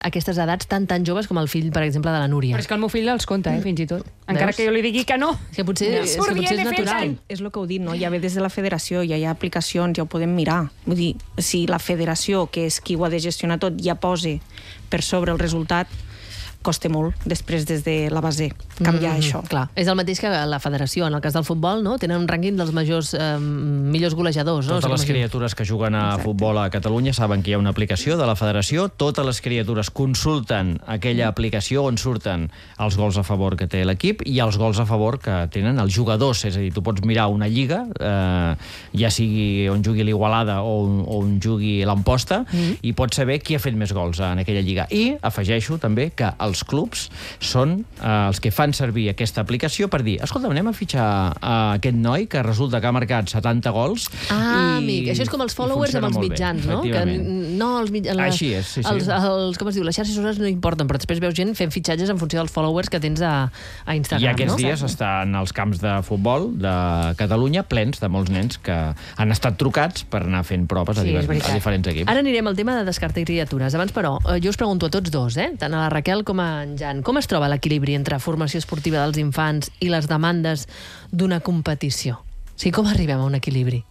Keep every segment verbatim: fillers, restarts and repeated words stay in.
aquestes edats tan tan joves com el fill, per exemple, de la Núria. Però és que el meu fill els compta, eh, fins i tot. Encara que jo li digui que no. És que potser, és, que potser és natural. És el que heu dit, no? Ja ve des de la federació, ja hi ha aplicacions, ja ho podem mirar. Vull dir, si la federació, que és qui ho ha de gestionar tot, ja posa per sobre el resultat, costa molt, després des de la base, canviar mm, això. Clar, és el mateix que la federació, en el cas del futbol, no? Tenen un rànquing dels majors, eh, millors golejadors. No? Totes les criatures que juguen a Exacte. futbol a Catalunya saben que hi ha una aplicació de la federació, totes les criatures consulten aquella aplicació on surten els gols a favor que té l'equip i els gols a favor que tenen els jugadors, és a dir, tu pots mirar una lliga, eh, ja sigui on jugui l'Igualada o on, on jugui l'Amposta, mm. i pots saber qui ha fet més gols en aquella lliga. I afegeixo també que el els clubs són eh, els que fan servir aquesta aplicació per dir, escolta, anem a fitxar a aquest noi que resulta que ha marcat setanta gols. Ah, i, amic, això és com els followers amb els mitjans, bé, no? Que no els mitjans... Així és, sí, sí. Els, els, com es diu, les xarxes socials no importen, però després veus gent fent fitxatges en funció dels followers que tens a, a Instagram, I aquests no? dies estan els camps de futbol de Catalunya plens de molts nens que han estat trucats per anar fent proves sí, a, divers, a diferents equips. Ara anirem al tema de descartar criatures. Abans, però, jo us pregunto a tots dos, eh? Tant a la Raquel com a en Jan, com es troba l'equilibri entre formació esportiva dels infants i les demandes d'una competició? O sigui, com arribem a un equilibri?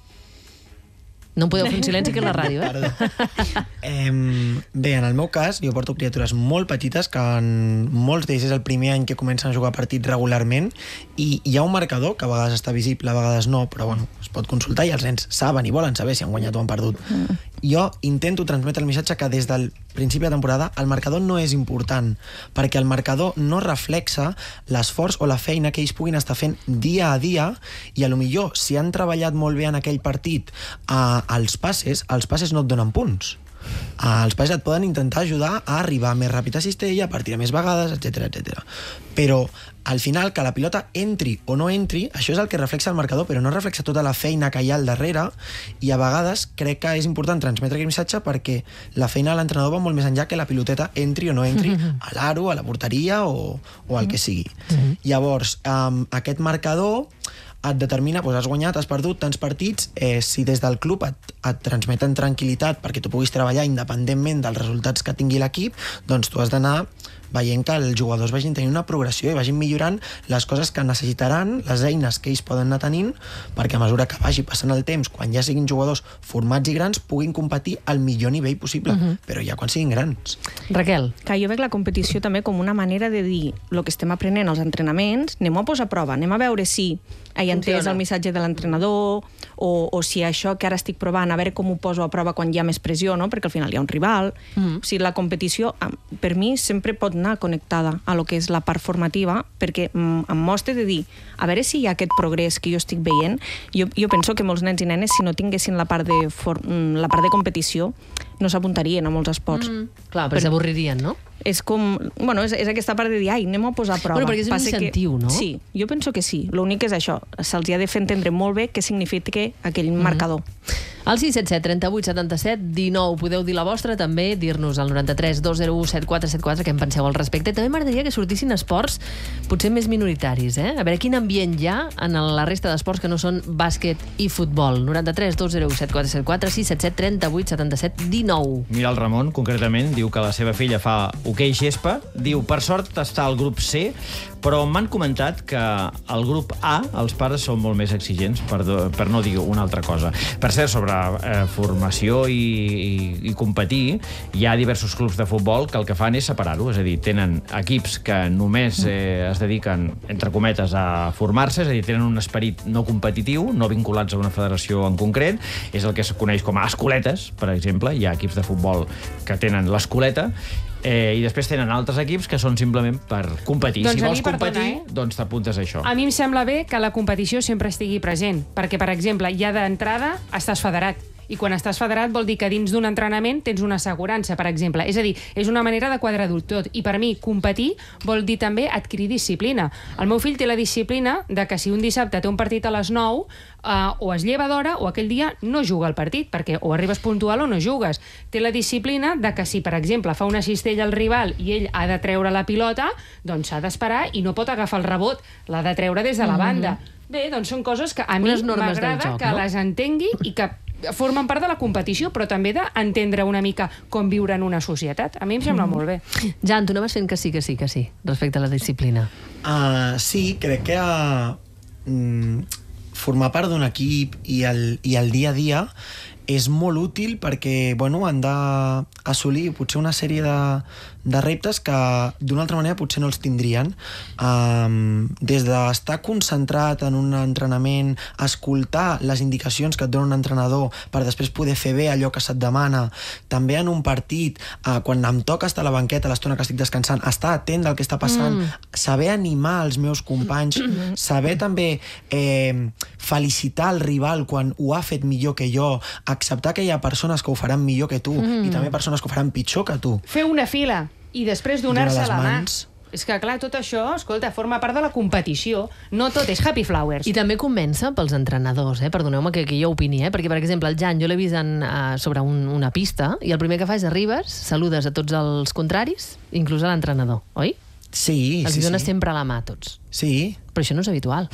No em podeu fer un silenci, que és la ràdio, eh? Perdó. eh? Bé, en el meu cas, jo porto criatures molt petites que en molts d'ells és el primer any que comencen a jugar partits regularment i hi ha un marcador que a vegades està visible, a vegades no, però bueno, es pot consultar i els nens saben i volen saber si han guanyat o han perdut. Mm. Jo intento transmetre el missatge que des del principi de temporada el marcador no és important, perquè el marcador no reflexa l'esforç o la feina que ells puguin estar fent dia a dia i a lo millor si han treballat molt bé en aquell partit a els passes, els passes no et donen punts. Els passes et poden intentar ajudar a arribar més ràpid a cistella, a partir de més vegades, etcètera, etcètera. Però al final, que la pilota entri o no entri, això és el que reflexa el marcador, però no reflexa tota la feina que hi ha al darrere, i a vegades crec que és important transmetre aquest missatge perquè la feina de l'entrenador va molt més enllà que la piloteta entri o no entri a l'aro, a la porteria o, o al que sigui. Llavors, um, aquest marcador et determina, doncs has guanyat, has perdut tants partits, eh, si des del club et, et transmeten tranquil·litat perquè tu puguis treballar independentment dels resultats que tingui l'equip, doncs tu has d'anar veient que els jugadors vagin tenint una progressió i vagin millorant les coses que necessitaran, les eines que ells poden anar tenint, perquè a mesura que vagi passant el temps, quan ja siguin jugadors formats i grans, puguin competir al millor nivell possible, uh -huh. però ja quan siguin grans. Raquel. Que jo veig la competició també com una manera de dir el que estem aprenent als entrenaments, anem a posar a prova, anem a veure si he entès el missatge de l'entrenador o, o si això que ara estic provant, a veure com ho poso a prova quan hi ha més pressió, no? Perquè al final hi ha un rival. Uh -huh. O sigui, la competició, per mi, sempre pot anar connectada a lo que és la part formativa, perquè em mostra de dir, a veure si hi ha aquest progrés que jo estic veient. Jo, jo penso que molts nens i nenes, si no tinguessin la part de, for, la part de competició, no s'apuntarien a molts esports. Mm. Clar, perquè s'avorririen, no? És com... Bueno, és, és aquesta part de dir, ai, anem a posar a prova. Bueno, perquè és un incentiu, que, no? Sí, jo penso que sí. L'únic és això, se'ls ha de fer entendre molt bé què significa aquell mm. marcador. Al sis set set, trenta-vuit, setanta-set, dinou. Podeu dir la vostra, també dir-nos al noranta-tres dos zero u, setanta quatre setanta quatre què en penseu al respecte. També m'agradaria que sortissin esports potser més minoritaris, eh? A veure quin ambient hi ha en la resta d'esports que no són bàsquet i futbol. noranta-tres dos zero u, setanta quatre setanta quatre, sis set set, trenta-vuit, setanta-set, dinou. Mira, el Ramon, concretament, diu que la seva filla fa hoquei gespa. Diu, per sort està al grup C, però m'han comentat que al grup A els pares són molt més exigents, per, per no dir una altra cosa. Per cert, sobre eh, formació i, i, i competir, hi ha diversos clubs de futbol que el que fan és separar-ho, és a dir, tenen equips que només eh, es dediquen, entre cometes, a formar-se, és a dir, tenen un esperit no competitiu, no vinculats a una federació en concret, és el que es coneix com a escoletes, per exemple. Hi ha equips de futbol que tenen l'escoleta, Eh, i després tenen altres equips que són simplement per competir. Doncs si vols perdona, competir, eh? doncs t'apuntes a això. A mi em sembla bé que la competició sempre estigui present, perquè, per exemple, ja d'entrada estàs federat. I quan estàs federat vol dir que dins d'un entrenament tens una assegurança, per exemple. És a dir, és una manera de quadrar-ho tot. I per mi, competir vol dir també adquirir disciplina. El meu fill té la disciplina de que si un dissabte té un partit a les nou, eh, o es lleva d'hora o aquell dia no juga al partit, perquè o arribes puntual o no jugues. Té la disciplina de que si, per exemple, fa una cistella al rival i ell ha de treure la pilota, doncs s'ha d'esperar i no pot agafar el rebot, l'ha de treure des de la banda. Mm-hmm. Bé, doncs són coses que a mi m'agrada que no? les entengui i que formen part de la competició, però també d'entendre una mica com viure en una societat. A mi em sembla mm. molt bé. Jan, tu anaves fent que sí, que sí, que sí, respecte a la disciplina. Uh, sí, crec que uh, mm, formar part d'un equip i el, i el dia a dia és molt útil perquè, bueno, han d'assolir potser una sèrie de, de reptes que d'una altra manera potser no els tindrien. Um, des d'estar concentrat en un entrenament, escoltar les indicacions que et dona un entrenador per després poder fer bé allò que se't demana, també en un partit, uh, quan em toca estar a la banqueta l'estona que estic descansant, estar atent del que està passant, mm. saber animar els meus companys, mm. saber també eh, felicitar el rival quan ho ha fet millor que jo, acceptar que hi ha persones que ho faran millor que tu mm. i també persones que ho faran pitjor que tu. Fer una fila i després donar-se la mà. És que, clar, tot això, escolta, forma part de la competició. No tot és happy flowers. I també comença pels entrenadors, eh? Perdoneu-me que, que jo opini, eh? Perquè, per exemple, el Jan, jo l'he vist en, uh, sobre un, una pista i el primer que fa és arribes, saludes a tots els contraris, inclús a l'entrenador, oi? Sí, Els sí, dones sí. sempre a la mà, tots. Sí. Però això no és habitual.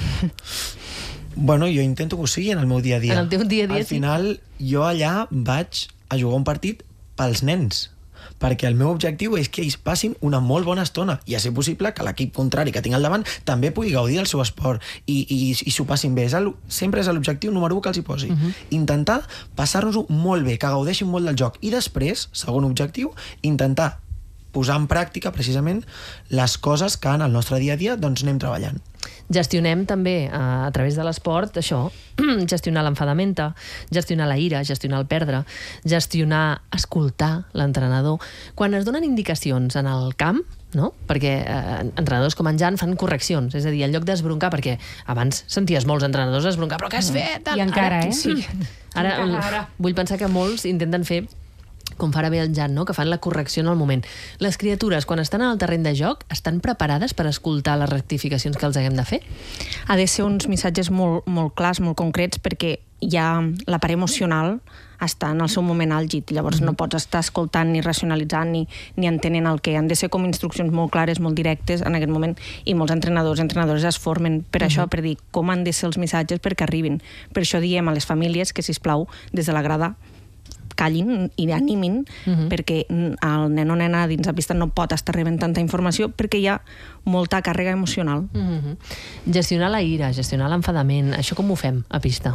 Bueno, jo intento que ho sigui en el meu dia a dia. En el teu dia a dia, Al final, sí. jo allà vaig a jugar un partit pels nens, perquè el meu objectiu és que ells passin una molt bona estona i a ser possible que l'equip contrari que tinc al davant també pugui gaudir del seu esport i, i, i s'ho passin bé. És el, sempre és l'objectiu número u que els hi posi. Uh -huh. Intentar passar-nos-ho molt bé, que gaudeixin molt del joc. I després, segon objectiu, intentar posar en pràctica precisament les coses que en el nostre dia a dia doncs anem treballant. Gestionem també, a, a través de l'esport, això, gestionar l'enfadamenta, gestionar la ira, gestionar el perdre, gestionar, escoltar l'entrenador. Quan es donen indicacions en el camp, no? Perquè eh, entrenadors com en Jan fan correccions, és a dir, en lloc d'esbroncar, perquè abans senties molts entrenadors esbroncar, però què has fet? I encara, ara, eh? Sí. Ara, encara, ara. Vull pensar que molts intenten fer com farà bé el Jan, no? Que fan la correcció en el moment. Les criatures, quan estan en el terreny de joc, estan preparades per escoltar les rectificacions que els haguem de fer? Ha de ser uns missatges molt, molt clars, molt concrets, perquè ja la part emocional està en el seu moment àlgid. Llavors mm. no pots estar escoltant ni racionalitzant ni, ni entenent el que han de ser com instruccions molt clares, molt directes en aquest moment, i molts entrenadors i entrenadores es formen per mm. això, per dir com han de ser els missatges perquè arribin. Per això diem a les famílies que, sisplau, des de la grada callin i animin, uh-huh. perquè el nen o nena dins la pista no pot estar rebent tanta informació perquè hi ha molta càrrega emocional. Uh-huh. Gestionar la ira, gestionar l'enfadament, això com ho fem a pista?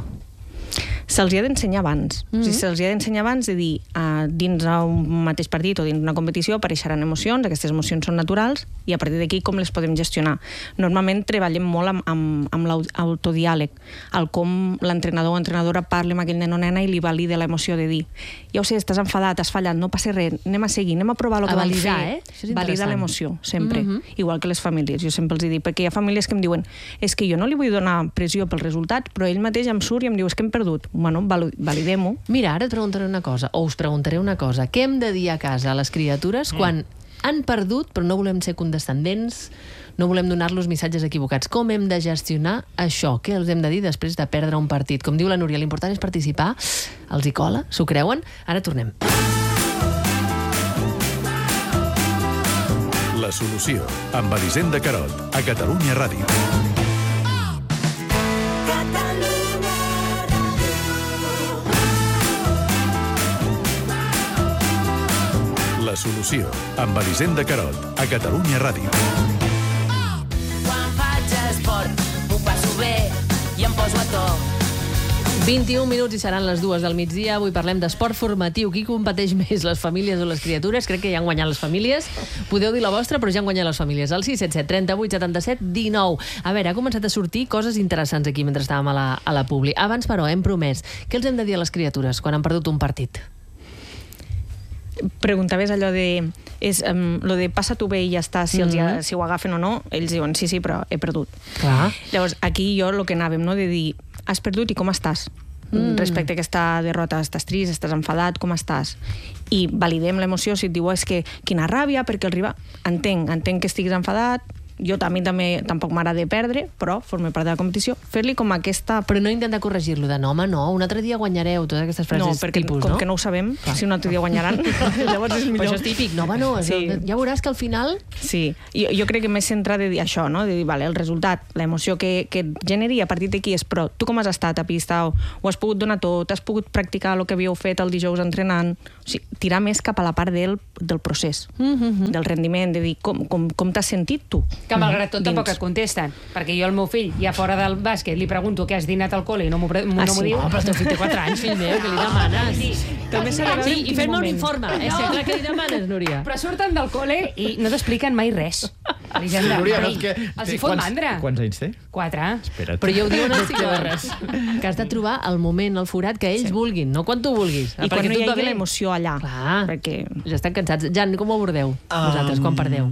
Se'ls hi ha d'ensenyar abans. Mm-hmm. O sigui, se'ls hi ha d'ensenyar abans de dir, uh, dins un mateix partit o dins una competició apareixeran emocions, aquestes emocions són naturals, i a partir d'aquí com les podem gestionar. Normalment treballem molt amb, amb, amb l'autodiàleg, el com l'entrenador o entrenadora parla amb aquell nen o nena i li valida l'emoció de dir, ja ho sé, estàs enfadat, has fallat, no passa res, anem a seguir, anem a provar el que a vam validar, fer. Eh? Valida l'emoció, sempre. Mm-hmm. Igual que les famílies, jo sempre els dic, perquè hi ha famílies que em diuen, és que jo no li vull donar pressió pel resultat, però ell mateix em surt i em diu, és que hem perdut. Bueno, validem-ho. Mira, ara et preguntaré una cosa, o us preguntaré una cosa. Què hem de dir a casa a les criatures mm. quan han perdut, però no volem ser condescendents, no volem donar-los missatges equivocats? Com hem de gestionar això? Què els hem de dir després de perdre un partit? Com diu la Núria, l'important és participar. Els hi cola? S'ho creuen? Ara tornem. La solució, amb Elisenda Carot, a Catalunya Ràdio. La solució, amb Elisenda Carot, a Catalunya Ràdio. Quan faig esport, m'ho passo bé i em poso a to. vint-i-un minuts i seran les dues del migdia. Avui parlem d'esport formatiu. Qui competeix més, les famílies o les criatures? Crec que ja han guanyat les famílies. Podeu dir la vostra, però ja han guanyat les famílies. El sis set set, trenta-vuit, setanta-set, dinou. A veure, ha començat a sortir coses interessants aquí mentre estàvem a la, a la publi. Abans, però, hem promès. Què els hem de dir a les criatures quan han perdut un partit? Preguntaves allò de és, um, lo de passa tu bé i ja està, si, els Mm-hmm. ha, si ho agafen o no, ells diuen sí, sí, però he perdut. Clar. Llavors, aquí jo el que anàvem, no?, de dir, has perdut i com estàs? Mm. Respecte a aquesta derrota, estàs trist, estàs enfadat, com estàs? I validem l'emoció, si et diu, és que quina ràbia, perquè el rival... Entenc, entenc que estiguis enfadat, jo també, també tampoc m'agrada perdre, però forma part de la competició, fer-li com aquesta... Però no intentar corregir-lo de no, home, no, un altre dia guanyareu, totes aquestes frases no, perquè tipus, com no? que no ho sabem, si un altre dia guanyaran, llavors és millor. Però això és típic, no, home, no, Sí. ja veuràs que al final... Sí, jo, jo crec que m'he centrat de dir això, no? De dir, vale, el resultat, l'emoció que, que et generi a partir d'aquí és, però tu com has estat a pista? O, ho has pogut donar tot? Has pogut practicar el que havíeu fet el dijous entrenant? O sigui, tirar més cap a la part del, del procés, mm-hmm. del rendiment, de dir com, com, com t'has sentit tu. Que malgrat tot Dins. tampoc et contesten, perquè jo al meu fill, ja fora del bàsquet, li pregunto què has dinat al col·le i no m'ho pre- no Ah, m'ho sí? diu. Oh, però el teu fill té quatre anys, fill meu, que li demanes? Sí, També s'ha de veure Sí, en i quin fem-me un moment. informe, eh? Sí, clar que li demanes, Núria. Però surten del col·le i no t'expliquen mai res. Elisenda, Núria, mai. no, és que Els té- hi fot quants- mandra. Quants anys té? Quatre. Espera't. Però ja ho diuen els psicòlegs, que has de trobar el moment, el forat, que ells sí. vulguin, no quan tu vulguis. I quan perquè no hi tot va hagi bé. l'emoció allà. Clar, Perquè... ja estan cansats. Jan, com ho abordeu, vosaltres, quan perdeu?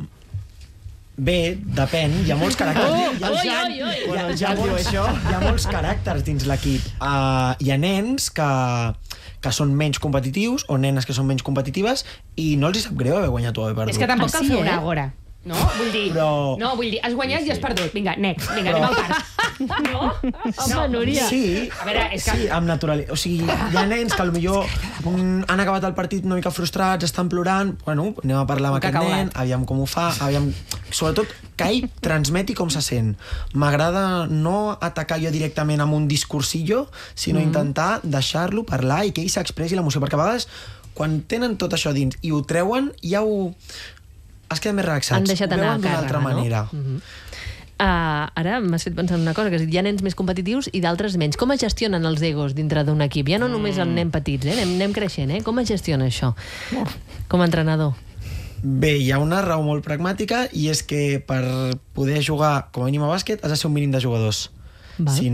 Bé, depèn, hi ha molts caràcters. Oh, hi ha, oi, hi ha, oi, oi. Quan el Jan diu això, hi ha molts caràcters dins l'equip. Uh, hi ha nens que, que són menys competitius o nenes que són menys competitives i no els hi sap greu haver guanyat o haver perdut. És que tampoc Ah, cal sí, fer eh? una agora. No? Vull dir, Però- no, vull dir, has guanyat i has perdut. Vinga, next, vinga, anem al parc. No? Home, Núria. Sí, A veure, és que... sí, amb naturalitat. O sigui, hi ha nens que potser mm, han acabat el partit una mica frustrats, estan plorant, bueno, anem a parlar amb Un aquest cacaulat. nen, aviam com ho fa, aviam... Sobretot, que ell transmeti com se sent. M'agrada no atacar jo directament amb un discursillo, sinó mm. intentar deixar-lo parlar i que ell s'expressi l'emoció, perquè a vegades, quan tenen tot això dins i ho treuen, ja ho... es queden més relaxats. Han deixat ho anar veuen d'una càrrega, altra no? manera. Mhm. Uh, ara m'has fet pensar en una cosa, que és, hi ha nens més competitius i d'altres menys. Com es gestionen els egos dintre d'un equip? Ja no només en nen petits, eh? anem, anem creixent, eh? Com es gestiona això? Com a entrenador. Bé, hi ha una raó molt pragmàtica i és que per poder jugar com a mínim a bàsquet has de ser un mínim de jugadors. Val. Si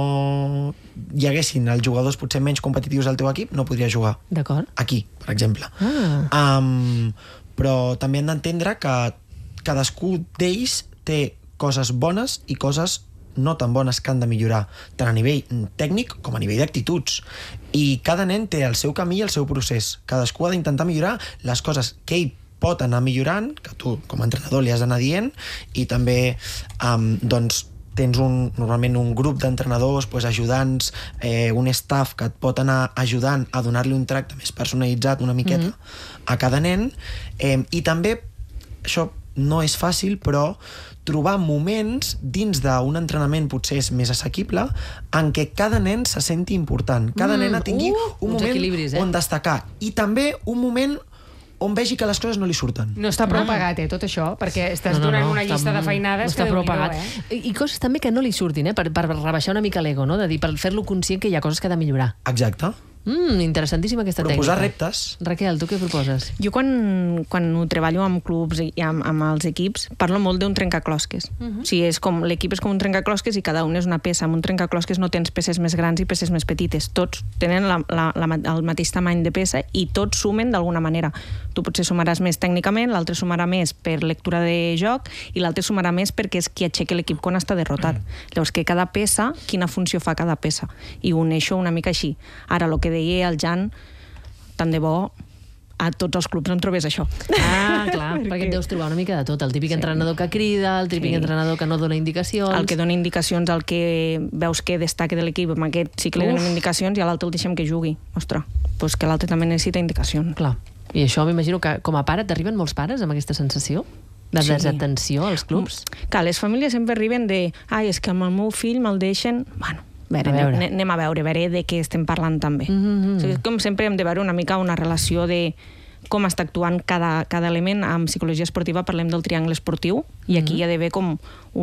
no hi haguessin els jugadors potser menys competitius al teu equip, no podries jugar. D'acord. Aquí, per exemple. Ah. Um, però també han d'entendre que cadascú d'ells té coses bones i coses no tan bones que han de millorar, tant a nivell tècnic com a nivell d'actituds. I cada nen té el seu camí i el seu procés. Cadascú ha d'intentar millorar les coses que ell pot anar millorant, que tu com a entrenador li has d'anar dient, i també um, doncs, tens un, normalment un grup d'entrenadors, pues, ajudants, eh, un staff que et pot anar ajudant a donar-li un tracte més personalitzat una miqueta mm-hmm. a cada nen, eh, i també això no és fàcil, però trobar moments dins d'un entrenament potser és més assequible en què cada nen se senti important, cada Mm, nena tingui uh, un uns moment equilibris, eh? on destacar, i també un moment on vegi que les coses no li surten. No està prou pagat, eh, tot això, perquè estàs No, no, donant no, una està- llista de no feinades està que prou Déu-n'hi-do, pagat. eh? I, I coses també que no li surtin, eh? per, per rebaixar una mica l'ego, no? De dir, per fer-lo conscient que hi ha coses que ha de millorar. Exacte. Mm, interessantíssima aquesta Proposar tècnica. reptes. Raquel, tu què proposes? Jo quan, quan ho treballo amb clubs i amb, amb els equips, parlo molt d'un trencaclosques. Uh -huh. O sigui, és com, l'equip és com un trencaclosques i cada un és una peça. Amb un trencaclosques no tens peces més grans i peces més petites. Tots tenen la, la, la, el mateix tamany de peça i tots sumen d'alguna manera. Tu potser sumaràs més tècnicament, l'altre sumarà més per lectura de joc i l'altre sumarà més perquè és qui aixeca l'equip quan està derrotat. Mm. Llavors, que cada peça, quina funció fa cada peça? I ho uneixo una mica així. Ara, el que deia el Jan, tant de bo a tots els clubs em trobés això. Ah, clar, perquè et deus trobar una mica de tot. El típic sí. entrenador que crida, el típic Sí. entrenador que no dona indicacions... El que dona indicacions, el que veus que destaca de l'equip, amb aquest sí que li donem indicacions i a l'altre el deixem que jugui. Ostres, doncs que l'altre també necessita indicacions. Clar. I això m'imagino que com a pare t'arriben molts pares amb aquesta sensació de Sí. desatenció als clubs? Clar, les famílies sempre arriben de ai, és que amb el meu fill me'l deixen... Bueno, a veure, A veure. anem, anem a veure, a veure de què estem parlant també. Mm-hmm. O sigui, com sempre hem de veure una mica una relació de com està actuant cada, cada element. En psicologia esportiva parlem del triangle esportiu i aquí hi ha d'haver com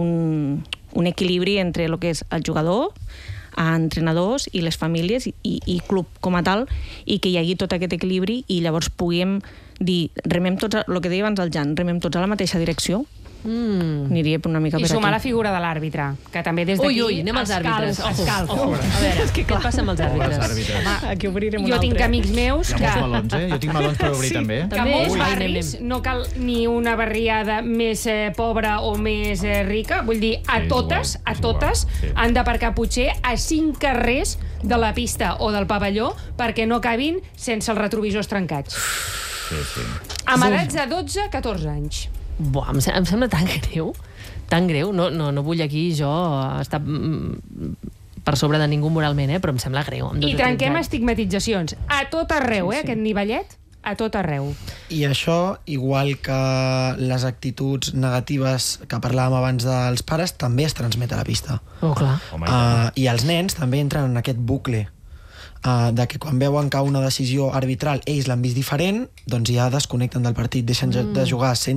un, un equilibri entre el que és el jugador, a entrenadors i les famílies i, i club com a tal, i que hi hagi tot aquest equilibri i llavors puguem dir, remem tots, a, el que deia abans el Jan, remem tots a la mateixa direcció. Mm. Aniria per una mica I per sumar la aquí. figura de l'àrbitre, que també des d'aquí... Ui, ui, anem als àrbitres. Escalf, escalf. Ojo, ojo. A veure, què et passa amb els Pobres àrbitres? àrbitres. Aquí obrirem un Jo altre. tinc amics meus Hi ha que... molts melons, eh? Jo tinc melons per obrir, també. que També, molts ui, barris anem, no cal ni una barriada més eh, pobra o més eh, rica. Vull dir, a Sí, és totes, igual, a és totes, igual, sí. han d'aparcar potser a cinc carrers de la pista o del pavelló perquè no acabin sense els retrovisors trencats. Sí, sí. Amb edats de dotze a catorze anys. Buah, em, em sembla tan greu, tan greu. No, no, no vull aquí jo estar per sobre de ningú moralment, eh? Però em sembla greu. I trenquem estigmatitzacions. A tot arreu, eh? Sí, sí. Aquest nivellet, a tot arreu. I això, igual que les actituds negatives que parlàvem abans dels pares, també es transmet a la pista. Oh, clar. Uh, I els nens també entren en aquest bucle uh, de que quan veuen que una decisió arbitral ells l'han vist diferent, doncs ja desconnecten del partit, deixen mm. de jugar,